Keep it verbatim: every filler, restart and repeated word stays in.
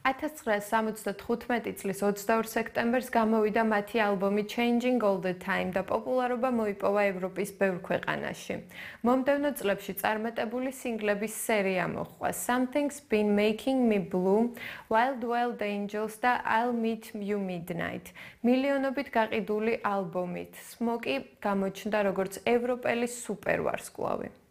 ათას ცხრაასი სამოცდათხუთმეტი წლის ოცდაორ სექტემბერს გამოვიდა მათი ალბომი Changing All the Time და პოპულარობა მოიპოვა ევროპის ბევრ ქვეყანაში. მომდევნო წლებში წარმატებული სინგლების სერია მოჰყვა Something's Been Making Me Blue, Wild Wild Angels და I'll Meet You Midnight. მილიონობით გაყიდული ალბომით, Smokey გამოჩნდა როგორც ევროპელი სუპერვარსკვლავი.